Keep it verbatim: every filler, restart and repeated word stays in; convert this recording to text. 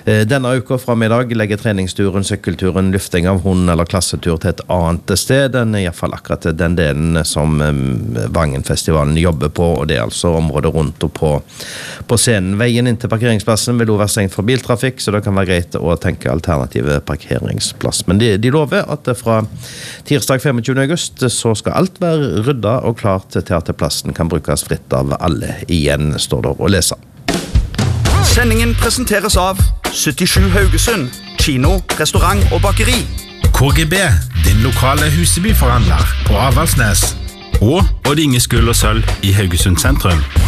Denne uka fra i dag legger treningsturen, sykkelturen, lyfting av hund eller klassetur til et annet sted enn i hvert fall akkurat den delen som Vangenfestivalen jobber på, og det er altså området rundt og på, på scenen. Veien inn til parkeringsplassen vil også være stengt for biltrafikk, så det kan være greit å tenke alternative parkeringsplass. Men de, de lover at fra tirsdag femogtjuende august så skal alt være rydda og klart til at plassen kan brukes fritt av alle. Igjen står det å lese. Sendingen presenteres av syttisju Haugesund, kino, restaurant og bakeri. K G B, din lokale Husebyforhandler på Avaldsnes. Og Odd Inge Skull og Sølv i Haugesund sentrum.